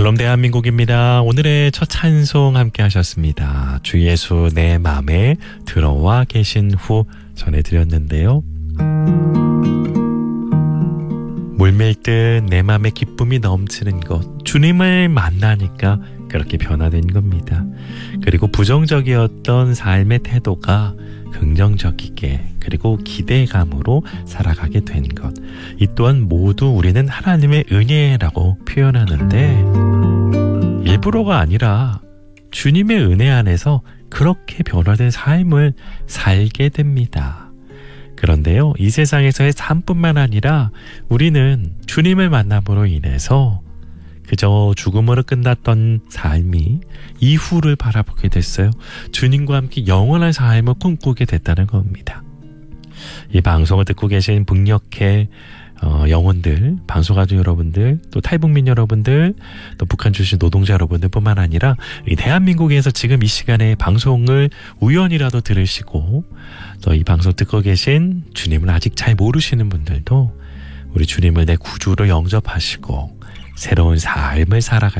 샬롬 대한민국입니다. 오늘의 첫 찬송 함께 하셨습니다. 주 예수 내 맘에 들어와 계신 후 전해드렸는데요. 물밀듯 내 맘에 기쁨이 넘치는 것, 주님을 만나니까 그렇게 변화된 겁니다. 그리고 부정적이었던 삶의 태도가 긍정적이게 그리고 기대감으로 살아가게 된 것, 이 또한 모두 우리는 하나님의 은혜라고 표현하는데 일부러가 아니라 주님의 은혜 안에서 그렇게 변화된 삶을 살게 됩니다. 그런데요, 이 세상에서의 삶뿐만 아니라 우리는 주님을 만남으로 인해서 그저 죽음으로 끝났던 삶이 이후를 바라보게 됐어요. 주님과 함께 영원한 삶을 꿈꾸게 됐다는 겁니다. 이 방송을 듣고 계신 북녘의 영혼들, 방송가족 여러분들, 또 탈북민 여러분들, 또 북한 출신 노동자 여러분들 뿐만 아니라 이 대한민국에서 지금 이 시간에 방송을 우연이라도 들으시고 또 이 방송 듣고 계신 주님을 아직 잘 모르시는 분들도 우리 주님을 내 구주로 영접하시고 새로운 삶을 살아갈